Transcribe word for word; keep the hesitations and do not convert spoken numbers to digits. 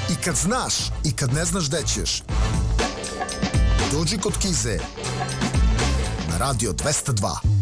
I kad znaš i kad ne znaš gde ćeš, dođi kod Kize na Radio dvesta dva.